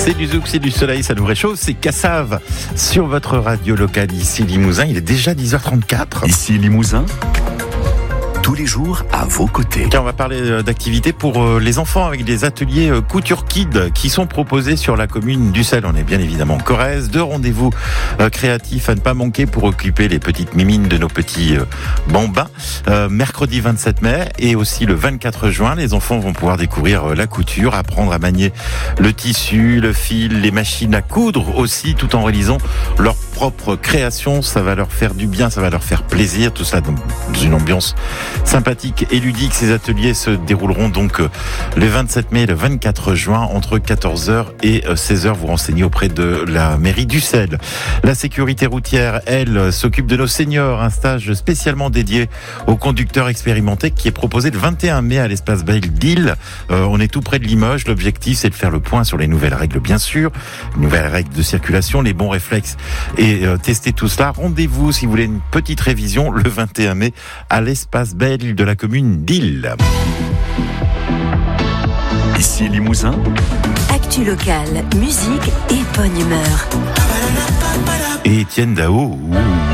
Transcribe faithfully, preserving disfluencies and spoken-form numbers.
C'est du zouk, c'est du soleil, ça nous réchauffe. C'est Cassave sur votre radio locale ici Limousin. Il est déjà dix heures trente-quatre. Ici Limousin, tous les jours à vos côtés. Tiens, on va parler d'activités pour les enfants avec des ateliers Couture Kids qui sont proposés sur la commune d'Ussel. On est bien évidemment en Corrèze. Deux rendez-vous créatifs à ne pas manquer pour occuper les petites mimines de nos petits bambins. Euh, mercredi vingt-sept mai et aussi le vingt-quatre juin, les enfants vont pouvoir découvrir la couture, apprendre à manier le tissu, le fil, les machines à coudre aussi, tout en réalisant leur propre création. Ça va leur faire du bien, ça va leur faire plaisir. Tout ça dans une ambiance sympathique et ludique. Ces ateliers se dérouleront donc le vingt-sept mai et le vingt-quatre juin entre quatorze heures et seize heures. Vous renseignez auprès de la mairie d'Ussel. La sécurité routière, elle, s'occupe de nos seniors. Un stage spécialement dédié aux conducteurs expérimentés qui est proposé le vingt et un mai à l'espace Belle d'Île. Euh, on est tout près de Limoges. L'objectif, c'est de faire le point sur les nouvelles règles, bien sûr. Les nouvelles règles de circulation, les bons réflexes et euh, tester tout cela. Rendez-vous, si vous voulez une petite révision, le vingt et un mai à l'espace Belle de la commune d'Île. Ici Limousin, actu locale, musique et bonne humeur. Et Étienne Dao. Ouh.